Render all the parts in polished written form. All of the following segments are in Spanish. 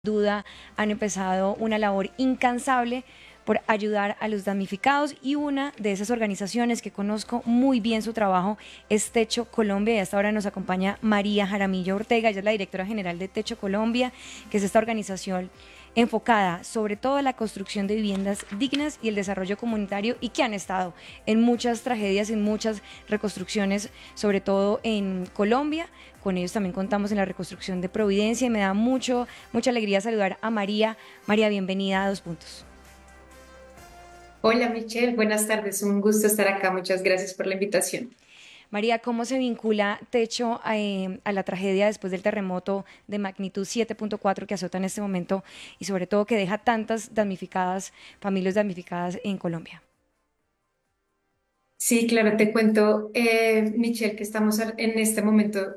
duda han empezado una labor incansable por ayudar a los damnificados y una de esas organizaciones que conozco muy bien su trabajo es Techo Colombia y hasta ahora nos acompaña María Jaramillo Ortega, ella es la directora general de Techo Colombia, que es esta organización enfocada sobre todo en la construcción de viviendas dignas y el desarrollo comunitario y que han estado en muchas tragedias, en muchas reconstrucciones, sobre todo en Colombia. Con ellos también contamos en la reconstrucción de Providencia y me da mucha alegría saludar a María. María, bienvenida a Dos Puntos. Hola Michelle, buenas tardes, un gusto estar acá, muchas gracias por la invitación. María, ¿cómo se vincula Techo a la tragedia después del terremoto de magnitud 7.4 que azota en este momento y sobre todo que deja tantas damnificadas, familias damnificadas en Colombia? Sí, claro, te cuento, Michelle, que estamos en este momento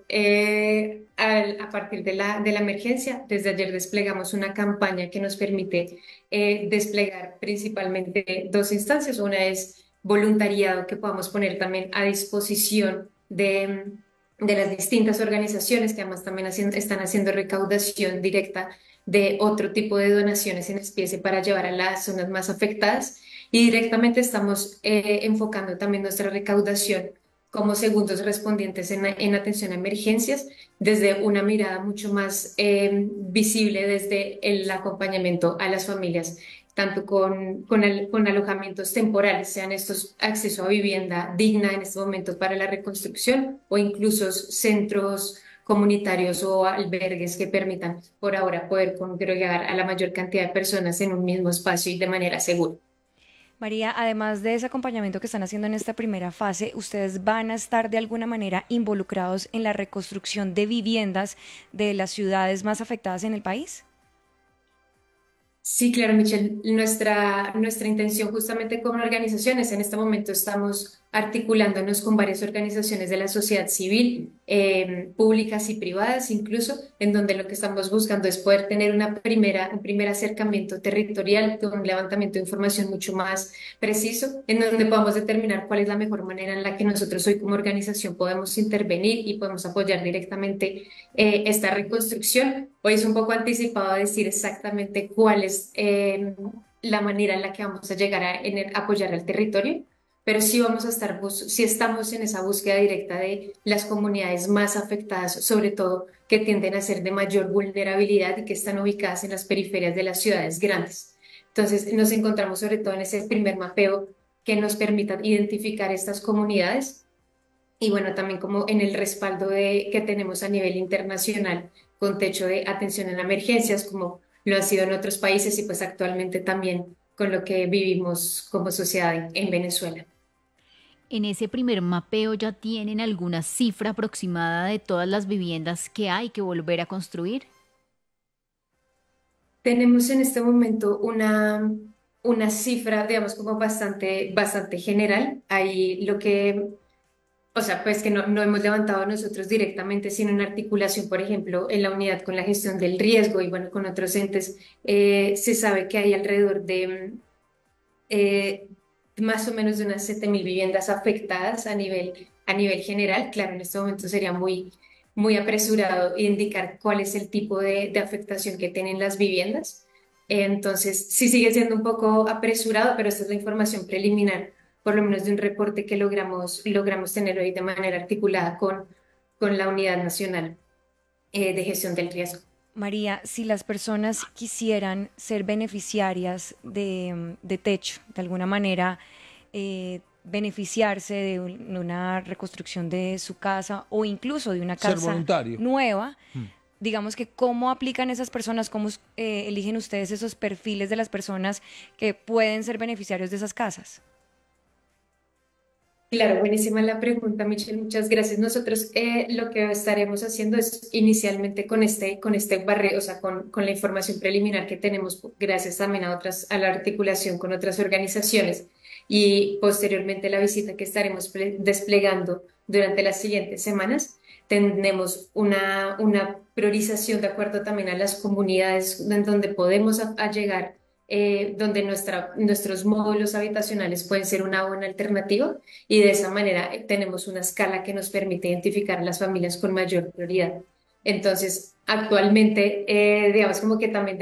a partir de la emergencia. Desde ayer desplegamos una campaña que nos permite desplegar principalmente dos instancias. Una es voluntariado que podamos poner también a disposición de las distintas organizaciones que además también están haciendo recaudación directa de otro tipo de donaciones en especie para llevar a las zonas más afectadas. Y directamente estamos enfocando también nuestra recaudación como segundos respondientes en atención a emergencias desde una mirada mucho más visible desde el acompañamiento a las familias, tanto con alojamientos temporales, sean estos acceso a vivienda digna en este momento para la reconstrucción o incluso centros comunitarios o albergues que permitan por ahora poder congregar a la mayor cantidad de personas en un mismo espacio y de manera segura. María, además de ese acompañamiento que están haciendo en esta primera fase, ¿ustedes van a estar de alguna manera involucrados en la reconstrucción de viviendas de las ciudades más afectadas en el país? Sí, claro, Michelle. Nuestra intención justamente como organizaciones, en este momento estamos articulándonos con varias organizaciones de la sociedad civil, públicas y privadas incluso, en donde lo que estamos buscando es poder tener un primer acercamiento territorial, con un levantamiento de información mucho más preciso, en donde podamos determinar cuál es la mejor manera en la que nosotros hoy como organización podemos intervenir y podemos apoyar directamente esta reconstrucción. Hoy es un poco anticipado a decir exactamente cuál es la manera en la que vamos a llegar a apoyar al territorio, pero sí vamos a estar, sí estamos en esa búsqueda directa de las comunidades más afectadas, sobre todo que tienden a ser de mayor vulnerabilidad y que están ubicadas en las periferias de las ciudades grandes. Entonces, nos encontramos sobre todo en ese primer mapeo que nos permita identificar estas comunidades y bueno, también como en el respaldo que tenemos a nivel internacional con techo de atención en emergencias, como lo ha sido en otros países y pues actualmente también con lo que vivimos como sociedad en Venezuela. En ese primer mapeo ya tienen alguna cifra aproximada de todas las viviendas que hay que volver a construir. Tenemos en este momento una cifra, digamos, como bastante general. Ahí lo que o sea, pues que no hemos levantado nosotros directamente, sino en articulación, por ejemplo, en la unidad con la gestión del riesgo y bueno, con otros entes, se sabe que hay alrededor de eh, más o menos de unas 7.000 viviendas afectadas a nivel general. Claro, en este momento sería muy apresurado indicar cuál es el tipo de afectación que tienen las viviendas. Entonces, sí sigue siendo un poco apresurado, pero esta es la información preliminar, por lo menos de un reporte que logramos tener hoy de manera articulada con la Unidad Nacional de Gestión del Riesgo. María, si las personas quisieran ser beneficiarias de techo, de alguna manera beneficiarse de una reconstrucción de su casa o incluso de una Ser casa voluntario. nueva, digamos que cómo aplican esas personas, cómo eligen ustedes esos perfiles de las personas que pueden ser beneficiarios de esas casas. Claro, buenísima la pregunta, Michelle. Muchas gracias. Nosotros lo que estaremos haciendo es inicialmente con este barrio, o sea, con la información preliminar que tenemos, gracias también a la articulación con otras organizaciones y posteriormente la visita que estaremos desplegando durante las siguientes semanas. Tenemos una priorización de acuerdo también a las comunidades en donde podemos a llegar, donde nuestros módulos habitacionales pueden ser una buena alternativa y de esa manera tenemos una escala que nos permite identificar a las familias con mayor prioridad. Entonces, actualmente, digamos como que también